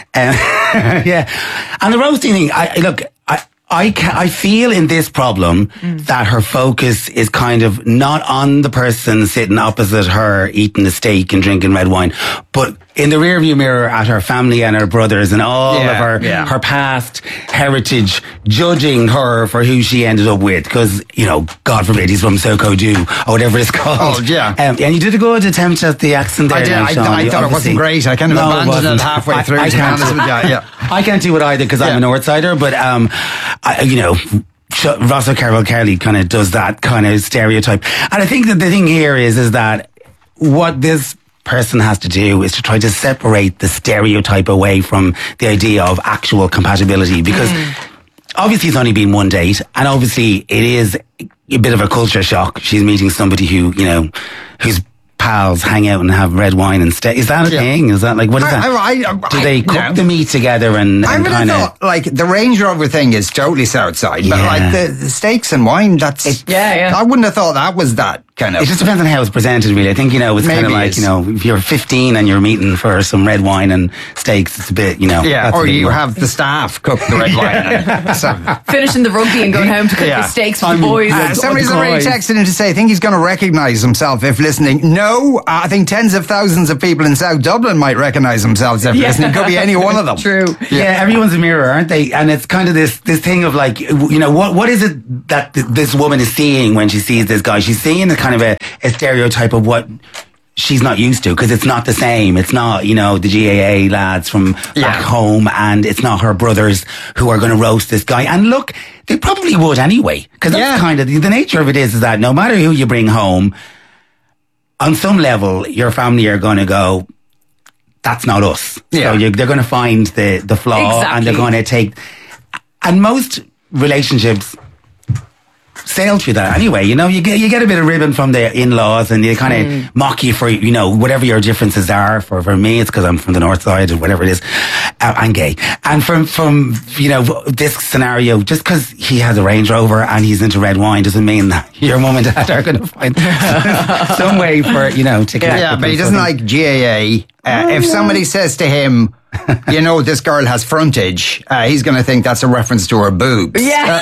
yeah, and the roasting thing. I look. I. I, can, I feel in this problem mm. that her focus is kind of not on the person sitting opposite her eating a steak and drinking red wine, but in the rearview mirror at her family and her brothers and all yeah, of her yeah. her past heritage, judging her for who she ended up with. Because, you know, God forbid he's from Soko Jew or whatever it's called. Oh, yeah. Um, and you did a good attempt at the accent there. I did. Now, I, Sean. I thought it wasn't great. I kind of no, abandoned it, it halfway through. I, I, can't, yeah, yeah. I can't do it either because yeah. I'm a Northsider, but, um, I, you know, Ross O'Carroll Kelly kind of does that kind of stereotype. And I think that the thing here is, is that what this person has to do is to try to separate the stereotype away from the idea of actual compatibility, because mm. obviously it's only been one date, and obviously it is a bit of a culture shock. She's meeting somebody who, you know, who's pals hang out and have red wine and steak. Is that a Yeah. thing? Is that like, what is I- that? I- I- Do they I- cook no. the meat together and, I and would have kind of... thought, like, the Range Rover thing is totally Southside, but Yeah. like the, the steaks and wine, that's... Yeah, yeah. I wouldn't have thought that was that kind of... It just depends on how it's presented, really. I think, you know, it's kind of Maybe like, it's- you know, if you're fifteen and you're meeting for some red wine and steaks, it's a bit, you know... yeah, that's a or bit you more- have the staff cook the red wine. And so, Finishing the rugby and going home to cook Yeah. the steaks for I'm- the boys. Uh, somebody's the already guys. texted in to say, I think he's going to recognise himself if listening. No, I think tens of thousands of people in South Dublin might recognise themselves if Yeah. listening. Could be any one of them. True. Yeah, everyone's a mirror, aren't they? And it's kind of this this thing of like, you know, what what is it that th- this woman is seeing when she sees this guy? She's seeing a kind of a, a stereotype of what she's not used to, because it's not the same. It's not, you know, the G A A lads from Yeah. back home, and it's not her brothers who are going to roast this guy. And look, they probably would anyway, because that's Yeah. kind of the, the nature of it is, is that no matter who you bring home, on some level, your family are going to go, that's not us. Yeah. So you, they're going to find the, the flaw, and they're Exactly. going to take... And most relationships sail through that anyway. You know, you get you get a bit of ribbon from the in-laws, and they kind of Mm. mock you for, you know, whatever your differences are. For for me, it's because I'm from the north side or whatever it is. Uh, I'm gay. And from, from you know, this scenario, just because he has a Range Rover and he's into red wine doesn't mean that your mum and dad are going to find some way for, you know, to connect Yeah, with but he them. doesn't So I like G A A. Uh, if somebody says to him, you know, this girl has frontage, uh, he's going to think that's a reference to her boobs. Yeah.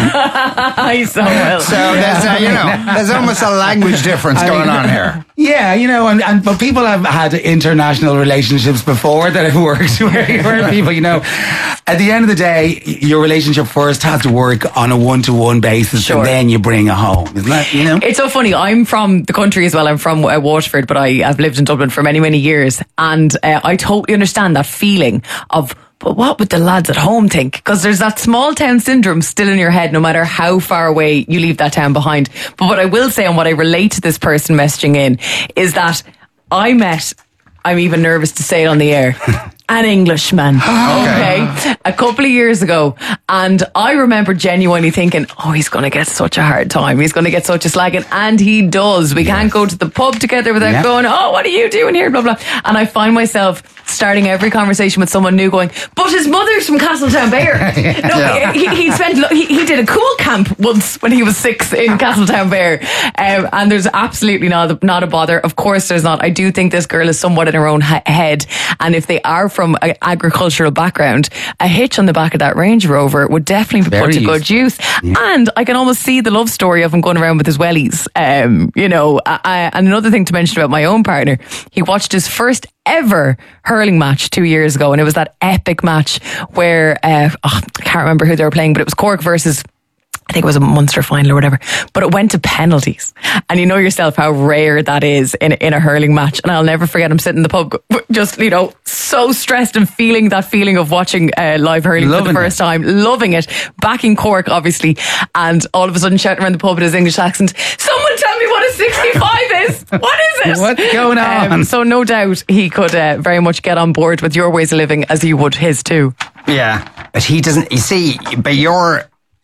I so will. So there's, uh, you know, there's almost a language difference I going mean- on here. Yeah, you know, and, and but people have had international relationships before that have worked where, where people, you know, at the end of the day, your relationship first has to work on a one-to-one basis, Sure. and then you bring it home. Isn't that, you know? It's so funny. I'm from the country as well. I'm from uh, Waterford, but I, I've lived in Dublin for many, many years. And uh, I totally understand that feeling of, but what would the lads at home think? Because there's that small town syndrome still in your head, no matter how far away you leave that town behind. But what I will say, and what I relate to this person messaging in, is that I met, I'm even nervous to say it on the air, an Englishman. Okay. A couple of years ago. And I remember genuinely thinking, oh, he's going to get such a hard time. He's going to get such a slagging. And he does. We can't go to the pub together without Yeah. going, oh, what are you doing here? Blah, blah. And I find myself starting every conversation with someone new going, but his mother's from Castletown Bear. No, Yeah. he, he spent, lo- he, he did a cool camp once when he was six in Castletown Bear. Um, and there's absolutely not, not a bother. Of course there's not. I do think this girl is somewhat in her own he- head. And if they are from an agricultural background, a hitch on the back of that Range Rover would definitely be put Very to good use. And I can almost see the love story of him going around with his wellies. Um, you know, I, I, and another thing to mention about my own partner, he watched his first ever hurling match two years ago, and it was that epic match where uh, oh, I can't remember who they were playing, but it was Cork versus, I think it was a Munster final or whatever, but it went to penalties. And you know yourself how rare that is in, in a hurling match. And I'll never forget him sitting in the pub, just, you know, so stressed and feeling that feeling of watching uh, live hurling Loving for the first it. time, loving it, backing Cork, obviously. And all of a sudden shouting around the pub in his English accent, someone tell me what a sixty-five is. What is it? What's going on? Um, so no doubt he could uh, very much get on board with your ways of living as you would his too. Yeah, but he doesn't, you see, but your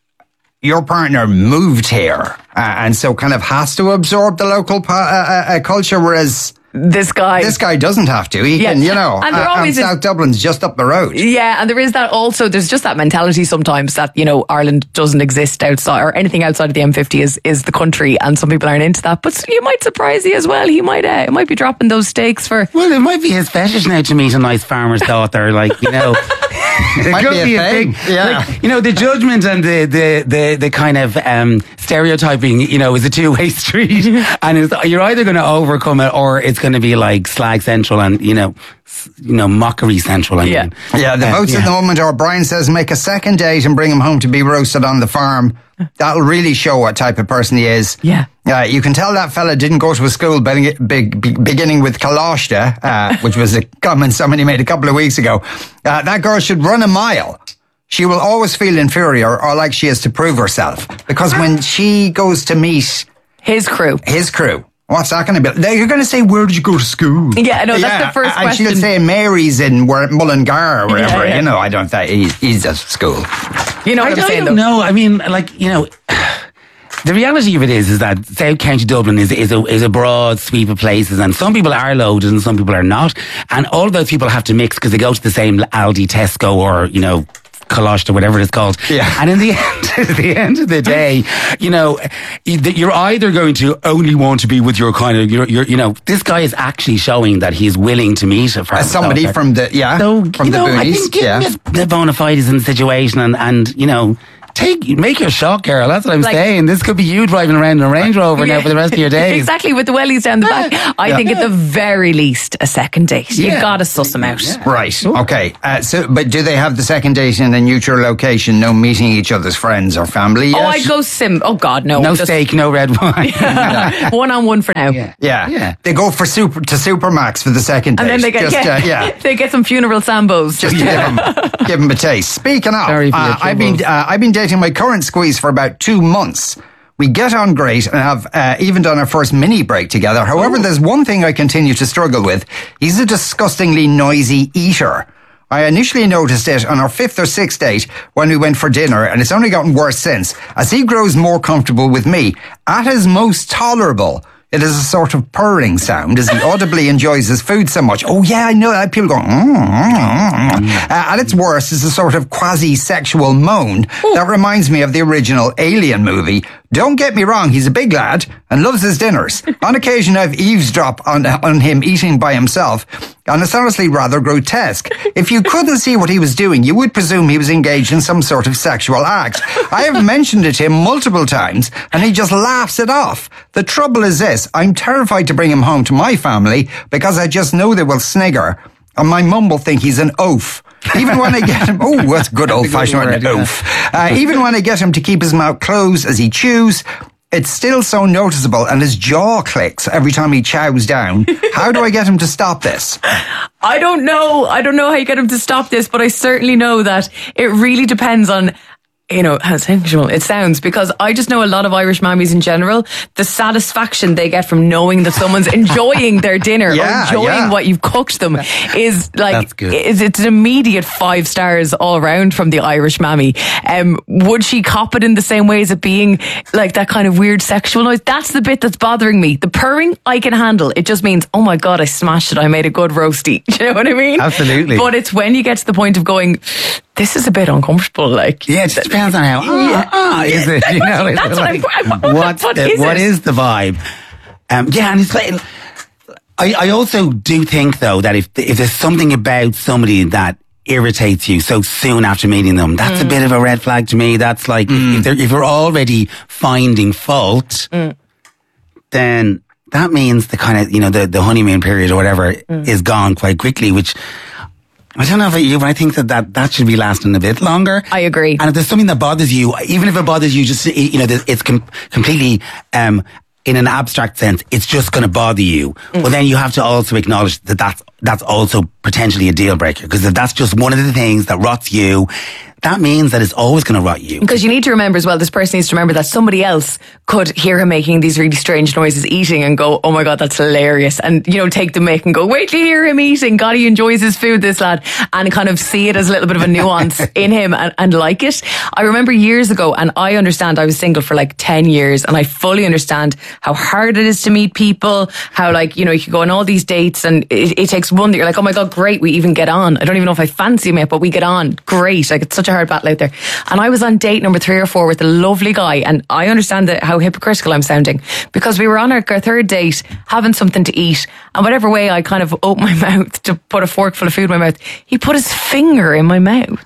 your partner moved here uh, and so kind of has to absorb the local pa- uh, uh, culture, whereas This guy. this guy doesn't have to. He Yeah. can, you know, And they're uh, always in- South Dublin's just up the road. Yeah, and there is that also, there's just that mentality sometimes that, you know, Ireland doesn't exist outside, or anything outside of the M fifty is, is the country, and some people aren't into that. But you might surprise you as well. He might uh, might be dropping those stakes for... Well, it might be his fetish now to meet a nice farmer's daughter, like, you know. It Might could be a thing, yeah. like, you know, the judgment and the the the, the kind of um, stereotyping, you know, is a two way street, and it's, you're either going to overcome it or it's going to be like slag central and, you know, s- you know, mockery central. I Yeah. mean. Yeah, the Uh, votes at yeah. the moment are, Brian says, make a second date and bring him home to be roasted on the farm. That'll really show what type of person he is. Yeah. Uh, you can tell that fella didn't go to a school be- be- be- beginning with Kalashta, uh, which was a comment somebody made a couple of weeks ago. Uh, that girl should run a mile. She will always feel inferior or like she has to prove herself. Because when she goes to meet His crew. his crew, what's that going to be? You're going to say, where did you go to school? Yeah, no, that's the first and question. she'll say Mary's in where- Mullingar or wherever. Yeah, yeah. You know, I don't think he's, he's at school. You know I what I'm don't saying, though? know. I mean, like, you know, the reality of it is, is that South County Dublin is is a is a broad sweep of places, and some people are loaded and some people are not, and all of those people have to mix because they go to the same Aldi, Tesco, or you know, Coloshed or whatever it's called. Yeah. And in the end, at the end of the day, you know, you're either going to only want to be with your kind of, your, your, you know, this guy is actually showing that he's willing to meet a As somebody so, from the, yeah, so, from you the know, boonies. I think give yeah. him the bona fides in the situation and, and, you know, Take, make your shot, girl. That's what I'm Like- saying. This could be you driving around in a Range Rover now for the rest of your days. Exactly, with the wellies down the back. I Yeah. think at the very least, a second date. Yeah. You've got to suss them out. Right. Okay. Uh, so, but do they have the second date in a neutral location? No meeting each other's friends or family yet? Oh, I'd go sim. Oh, God, no. No Just steak, no red wine. one on one for now. Yeah. Yeah. Yeah. They go for super to Supermax for the second date. And then they get, Just, yeah, uh, yeah. they get some funeral sambos. Just to give them, give them a taste. Speaking of, Sorry for your uh, I've been troubles. uh, I've been dating my current squeeze for about two months. We get on great and have uh, even done our first mini break together. However, there's one thing I continue to struggle with. He's a disgustingly noisy eater. I initially noticed it on our fifth or sixth date when we went for dinner, and it's only gotten worse since. As he grows more comfortable with me, at his most tolerable, it is a sort of purring sound as he audibly enjoys his food so much. Oh yeah, I know that. People going, mm, mm, mm. Uh, at its worst is a sort of quasi-sexual moan that reminds me of the original Alien movie. Don't get me wrong, he's a big lad and loves his dinners. On occasion, I've eavesdropped on, on him eating by himself, and it's honestly rather grotesque. If you couldn't see what he was doing, you would presume he was engaged in some sort of sexual act. I have mentioned it to him multiple times, and he just laughs it off. The trouble is this, I'm terrified to bring him home to my family because I just know they will snigger, and my mum will think he's an oaf. Even when I get him, oh, that's good old-fashioned word, oaf. Uh, even when I get him to keep his mouth closed as he chews, it's still so noticeable, and his jaw clicks every time he chows down. How do I get him to stop this? I don't know. I don't know how you get him to stop this, but I certainly know that it really depends on, you know, how sensual it sounds, because I just know a lot of Irish mammies in general, the satisfaction they get from knowing that someone's enjoying their dinner Yeah, or enjoying yeah. what you've cooked them is like, That's good. It's, it's an immediate five stars all around from the Irish mammy. Um, would she cop it in the same way as it being like that kind of weird sexual noise? That's the bit that's bothering me. The purring, I can handle. It just means, oh my God, I smashed it. I made a good roasty. Do you know what I mean? Absolutely. But it's when you get to the point of going, this is a bit uncomfortable. Like, Yeah, it just depends on how. Ah, ah, is it? You know, is That's it what I'm- like, I'm- what's what the, is what it? is the vibe? Um, yeah, and it's like, I, I also do think though that if if there's something about somebody that irritates you so soon after meeting them, that's Mm. a bit of a red flag to me. That's like if, if, they're, if you're already finding fault, Mm. then that means the kind of, you know, the, the honeymoon period or whatever Mm. is gone quite quickly, which I don't know about you, but I think that, that that should be lasting a bit longer. I agree. And if there's something that bothers you, even if it bothers you, just, you know, it's com- completely, um, in an abstract sense, it's just going to bother you. Mm. Well, then you have to also acknowledge that that's, that's also potentially a deal breaker. Because if that's just one of the things that rots you, that means that it's always going to rot you. Because you need to remember as well, this person needs to remember that somebody else could hear him making these really strange noises eating and go, oh my God, that's hilarious. And, you know, take the mic and go, wait till you hear him eating. God, he enjoys his food, this lad. And kind of see it as a little bit of a nuance in him and, and like it. I remember years ago, and I understand I was single for like ten years, and I fully understand how hard it is to meet people, how like, you know, you can go on all these dates and it, it takes one that you're like, oh my God, great, we even get on. I don't even know if I fancy him yet, but we get on. Great. Like, it's such a hard battle out there. And I was on date number three or four with a lovely guy, and I understand that how hypocritical I'm sounding, because we were on our, our third date having something to eat, and whatever way I kind of opened my mouth to put a fork full of food in my mouth, he put his finger in my mouth.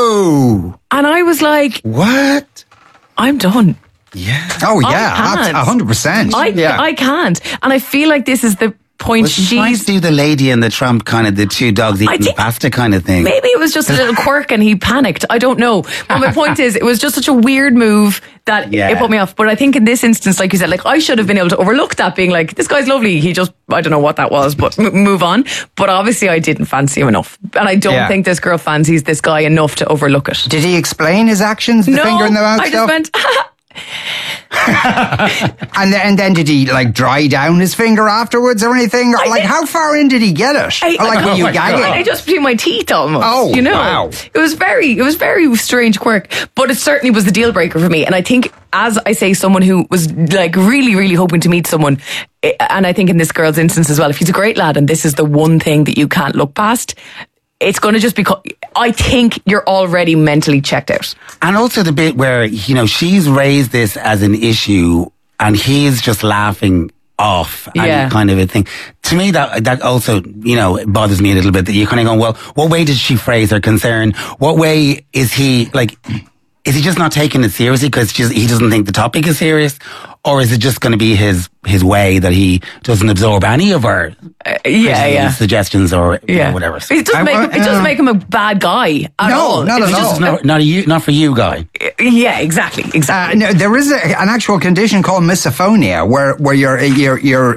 Oh, And I was like, what? I'm done. Yeah. Oh I yeah, can't. that's a hundred percent. I, Yeah. I can't. And I feel like this is the point. Well, she's trying to she's do the lady and the Trump kind of the two dogs eating think- pasta kind of thing. Maybe it was just a little quirk and he panicked. I don't know. But my point is, it was just such a weird move that Yeah. it put me off. But I think in this instance, like you said, like I should have been able to overlook that, being like, this guy's lovely. He just, I don't know what that was, but m- move on. But obviously I didn't fancy him enough. And I don't Yeah. think this girl fancies this guy enough to overlook it. Did he explain his actions? The no, finger in the mouth I stuff? just went, and, then, and then did he like dry down his finger afterwards or anything? Or, like how far in did he get it? I, or like were oh you gagging? I just between my teeth almost. Oh, you know, wow. It was very, it was very strange quirk, but it certainly was the deal breaker for me. And I think, as I say, someone who was like really, really hoping to meet someone, and I think in this girl's instance as well, if he's a great lad and this is the one thing that you can't look past, it's going to just become, I think you're already mentally checked out. And also the bit where, you know, she's raised this as an issue and he's just laughing off and Yeah. kind of a thing. To me, that that also, you know, bothers me a little bit that you're kind of going, well, what way does she phrase her concern? What way is he, like, is he just not taking it seriously because he doesn't think the topic is serious? Or is it just going to be his his way that he doesn't absorb any of her Uh, yeah, yeah. suggestions or you know, whatever? It doesn't, make, him, it doesn't make him a bad guy at No, all. not It's at just- all. Not, not, a you, not for you, guy. Yeah, exactly, exactly. Uh, no, there is a, an actual condition called misophonia, where where your your your